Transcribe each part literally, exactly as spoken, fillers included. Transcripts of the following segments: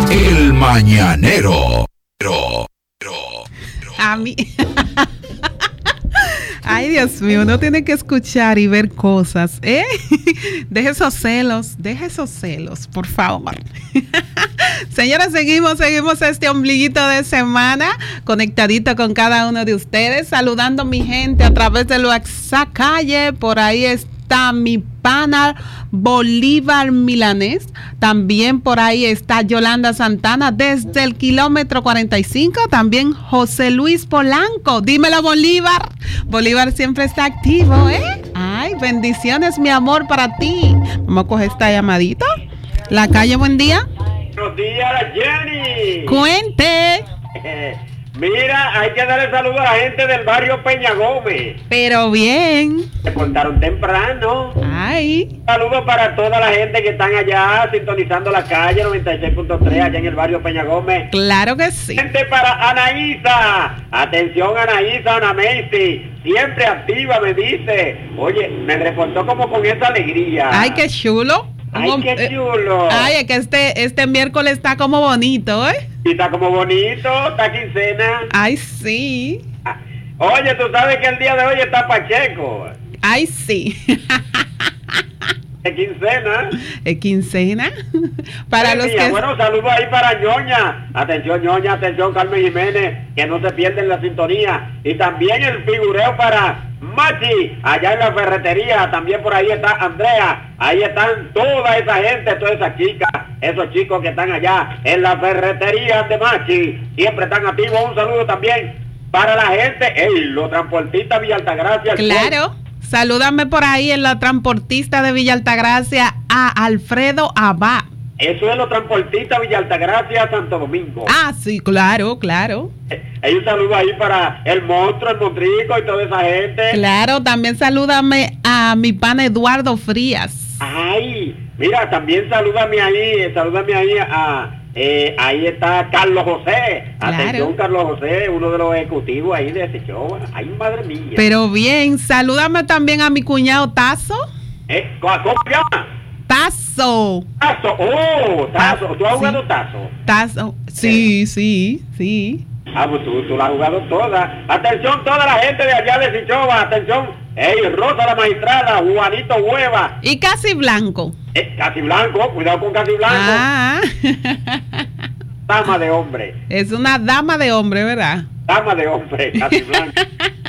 El Mañanero. A mí. Ay, Dios mío, uno tiene que escuchar y ver cosas, ¿eh? Deje esos celos, deje esos celos, por favor. Señoras, seguimos, seguimos este ombliguito de semana, conectadito con cada uno de ustedes, saludando a mi gente a través de WhatsApp Calle, por ahí está mi pana Bolívar Milanés, también por ahí está Yolanda Santana desde el kilómetro cuarenta y cinco, también José Luis Polanco, dímelo Bolívar, Bolívar siempre está activo, ¿eh? Ay, bendiciones mi amor para ti. Vamos a coger esta llamadita. La Calle, buen día. Buenos días, Jenny. Cuente. Mira, hay que darle saludo a la gente del barrio Peña Gómez. Pero bien. Se contaron temprano. Ay. Saludos para toda la gente que están allá sintonizando la calle noventa y seis punto tres allá en el barrio Peña Gómez. Claro que sí. Gente para Anaísa. Atención, Anaísa, Ana Macy. Siempre activa, me dice. Oye, me reportó como con esa alegría. Ay, qué chulo. Ay, qué chulo. Ay, es que este, este miércoles está como bonito, ¿eh? Sí, está como bonito, está quincena. Ay, sí. Oye, tú sabes que el día de hoy está Pacheco. Ay, sí. Es quincena. Es quincena. Para los día. que... Bueno, saludos ahí para Ñoña. Atención, Ñoña, atención, Carmen Jiménez, que no se pierden la sintonía. Y también el figureo para Machi, allá en la ferretería. También por ahí está Andrea. Ahí están toda esa gente, todas esas chicas, esos chicos que están allá en la ferretería de Machi. Siempre están activos. Un saludo también para la gente. Ey, los transportistas Villa Altagracia. Claro. Salúdame por ahí en la transportista de Villa Altagracia a Alfredo Abá. Eso es los transportistas Villa Altagracia, Santo Domingo. Ah, sí, claro, claro. Hay un saludo ahí para el monstruo, el montrico y toda esa gente. Claro, también salúdame a mi pana Eduardo Frías. Ay, mira, también salúdame ahí, salúdame ahí a... Eh, ahí está Carlos José. Claro. Atención, Carlos José, uno de los ejecutivos ahí de ese show. Ay, madre mía. Pero bien, salúdame también a mi cuñado Tazo. Eh, ¿Cómo se llama? Tazo. Tazo, oh, Tazo. ¿Tú has jugado Sí. Tazo? Tazo. Sí, sí, sí. Ah, pues tú, tú la has jugado toda. Atención, toda la gente de allá de Sichova. Atención, ey, Rosa la Magistrada, Juanito Hueva. Y Casi Blanco. Eh, Casi Blanco, cuidado con Casi Blanco. Ah. Dama de hombre. Es una dama de hombre, ¿verdad? Dama de hombre, Casi Blanco.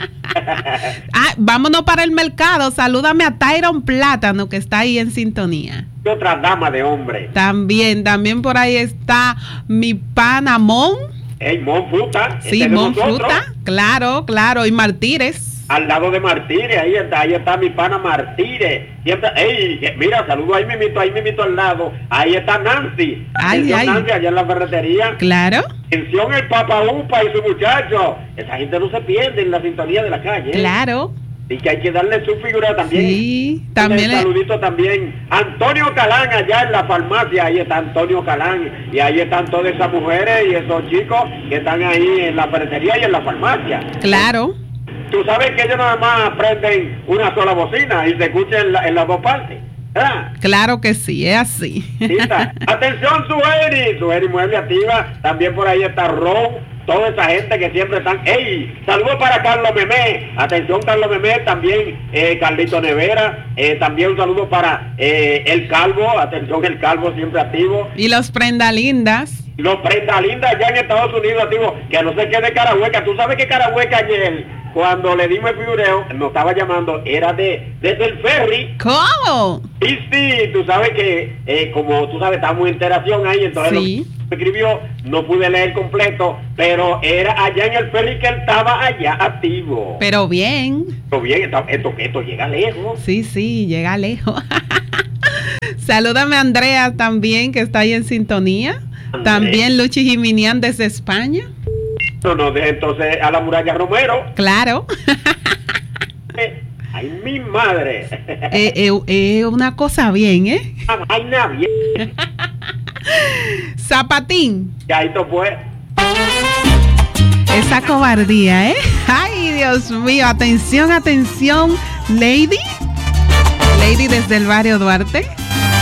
Ah, vámonos para el mercado. Salúdame a Tyron Plátano, que está ahí en sintonía. Y otra dama de hombre. También, también por ahí está mi pana Mon. Ey, Mon Fruta. Sí, este Mon de nosotros. Fruta. Claro, claro. Y Martínez. Al lado de Martínez, ahí está, ahí está mi pana Martínez. Siempre, ey, mira, saludo ahí mimito, ahí mimito al lado. Ahí está Nancy. Ay, Atención, ay. Nancy, allá en la ferretería. Claro. Atención el Papa Upa y su muchacho. Esa gente no se pierde en la sintonía de la calle. Claro. Y que hay que darle su figura también. Sí, también. Un saludito también. Antonio Calán, allá en la farmacia. Ahí está Antonio Calán. Y ahí están todas esas mujeres y esos chicos que están ahí en la ferretería y en la farmacia. Claro. Tú sabes que ellos nada más prenden una sola bocina y se escucha en, la, en las dos partes, ¿verdad? Claro que sí, es así. ¿Sí está? Atención, Sueri, Sueri Mueble Activa, también por ahí está Ron, toda esa gente que siempre están. ¡Ey! Saludos para Carlos Memé, atención Carlos Memé, también eh, Carlito Nevera, eh, también un saludo para eh, El Calvo, atención El Calvo siempre activo. Y los Prenda Lindas. Los Prenda Lindas allá en Estados Unidos activos, que no sé qué de Carahueca. Tú sabes que Carahueca ayer, cuando le dimos el figureo, nos estaba llamando, era de desde el ferry. ¿Cómo? Sí, sí, tú sabes que, eh, como tú sabes, estamos en interacción ahí, entonces Sí. lo que escribió, no pude leer completo, pero era allá en el ferry que él estaba allá activo. Pero bien. Pero bien, esto, esto, esto llega lejos. Sí, sí, llega lejos. Salúdame a Andrea también, que está ahí en sintonía. Andrea. También Luchi Jiminián desde España. No, no, de, entonces a la Muralla Romero. Claro. Eh, ay, mi madre. Es eh, eh, eh, una cosa bien, ¿eh? Ay, nadie. Zapatín. Ya esto fue. Esa cobardía, ¿eh? Ay, Dios mío. Atención, atención. Lady. Lady desde el barrio Duarte.